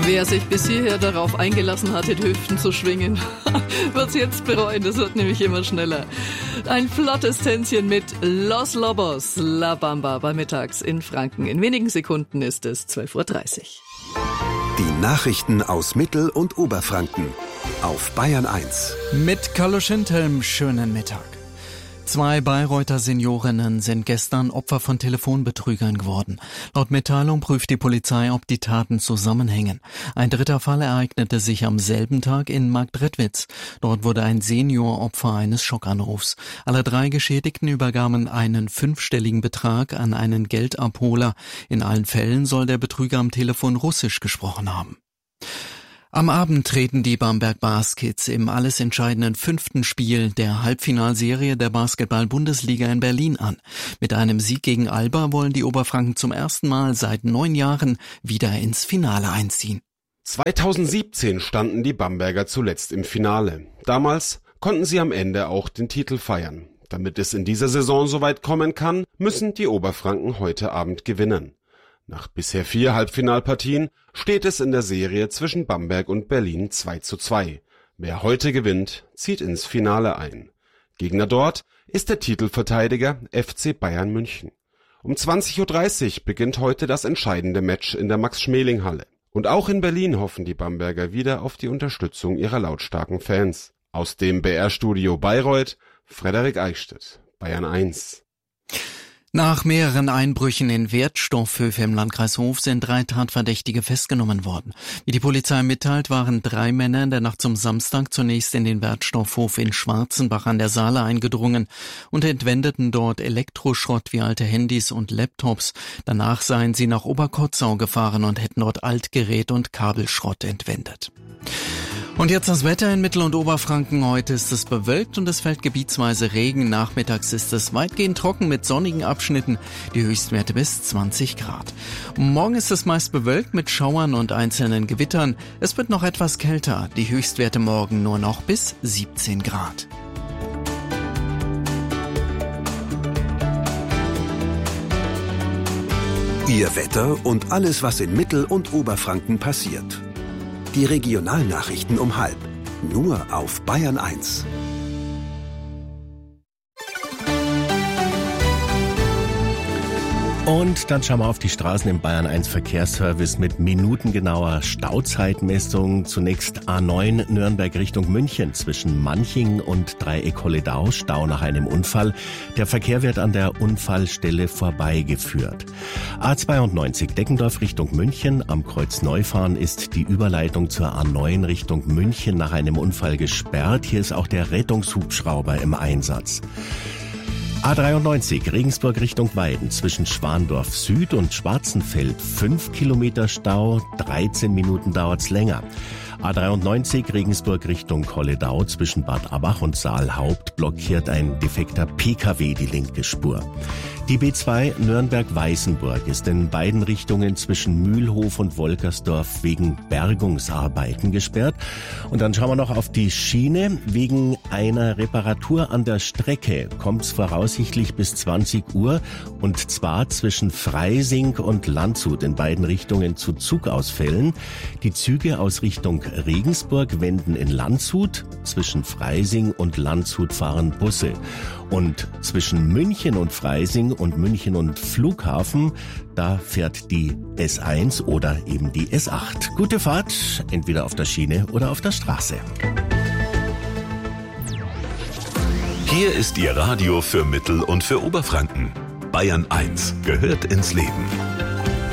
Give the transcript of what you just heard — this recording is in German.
Wer sich bis hierher darauf eingelassen hat, die Hüften zu schwingen, wird's jetzt bereuen. Das wird nämlich immer schneller. Ein flottes Tänzchen mit Los Lobos, La Bamba bei Mittags in Franken. In wenigen Sekunden ist es 12:30 Uhr. Die Nachrichten aus Mittel- und Oberfranken auf Bayern 1. Mit Carlo Schindhelm, schönen Mittag. 2 Bayreuther Seniorinnen sind gestern Opfer von Telefonbetrügern geworden. Laut Mitteilung prüft die Polizei, ob die Taten zusammenhängen. Ein dritter Fall ereignete sich am selben Tag in Marktredwitz. Dort wurde ein Senior Opfer eines Schockanrufs. Alle 3 Geschädigten übergaben einen 5-stelligen Betrag an einen Geldabholer. In allen Fällen soll der Betrüger am Telefon Russisch gesprochen haben. Am Abend treten die Bamberg Baskets im alles entscheidenden 5. Spiel der Halbfinalserie der Basketball-Bundesliga in Berlin an. Mit einem Sieg gegen Alba wollen die Oberfranken zum ersten Mal seit 9 Jahren wieder ins Finale einziehen. 2017 standen die Bamberger zuletzt im Finale. Damals konnten sie am Ende auch den Titel feiern. Damit es in dieser Saison soweit kommen kann, müssen die Oberfranken heute Abend gewinnen. Nach bisher 4 Halbfinalpartien steht es in der Serie zwischen Bamberg und Berlin 2:2. Wer heute gewinnt, zieht ins Finale ein. Gegner dort ist der Titelverteidiger FC Bayern München. Um 20:30 Uhr beginnt heute das entscheidende Match in der Max-Schmeling-Halle. Und auch in Berlin hoffen die Bamberger wieder auf die Unterstützung ihrer lautstarken Fans. Aus dem BR-Studio Bayreuth, Frederik Eichstädt, Bayern 1. Nach mehreren Einbrüchen in Wertstoffhöfe im Landkreis Hof sind 3 Tatverdächtige festgenommen worden. Wie die Polizei mitteilt, waren 3 Männer in der Nacht zum Samstag zunächst in den Wertstoffhof in Schwarzenbach an der Saale eingedrungen und entwendeten dort Elektroschrott wie alte Handys und Laptops. Danach seien sie nach Oberkotzau gefahren und hätten dort Altgerät und Kabelschrott entwendet. Und jetzt das Wetter in Mittel- und Oberfranken. Heute ist es bewölkt und es fällt gebietsweise Regen. Nachmittags ist es weitgehend trocken mit sonnigen Abschnitten. Die Höchstwerte bis 20 Grad. Morgen ist es meist bewölkt mit Schauern und einzelnen Gewittern. Es wird noch etwas kälter. Die Höchstwerte morgen nur noch bis 17 Grad. Ihr Wetter und alles, was in Mittel- und Oberfranken passiert. Die Regionalnachrichten um 12:30. Nur auf Bayern 1. Und dann schauen wir auf die Straßen im Bayern 1 Verkehrsservice mit minutengenauer Stauzeitmessung. Zunächst A9 Nürnberg Richtung München zwischen Manching und Dreieck-Holledau. Stau nach einem Unfall. Der Verkehr wird an der Unfallstelle vorbeigeführt. A92 Deckendorf Richtung München. Am Kreuz Neufahren ist die Überleitung zur A9 Richtung München nach einem Unfall gesperrt. Hier ist auch der Rettungshubschrauber im Einsatz. A93 Regensburg Richtung Weiden zwischen Schwandorf Süd und Schwarzenfeld 5 Kilometer Stau, 13 Minuten dauert's länger. A93 Regensburg Richtung Holledau zwischen Bad Abbach und Saalhaupt blockiert ein defekter PKW die linke Spur. Die B2 Nürnberg-Weißenburg ist in beiden Richtungen zwischen Mühlhof und Wolkersdorf wegen Bergungsarbeiten gesperrt. Und dann schauen wir noch auf die Schiene. Wegen einer Reparatur an der Strecke kommt es voraussichtlich bis 20 Uhr und zwar zwischen Freising und Landshut in beiden Richtungen zu Zugausfällen. Die Züge aus Richtung Regensburg wenden in Landshut. Zwischen Freising und Landshut fahren Busse. Und zwischen München und Freising und München und Flughafen, da fährt die S1 oder eben die S8. Gute Fahrt, entweder auf der Schiene oder auf der Straße. Hier ist Ihr Radio für Mittel- und für Oberfranken. Bayern 1 gehört ins Leben.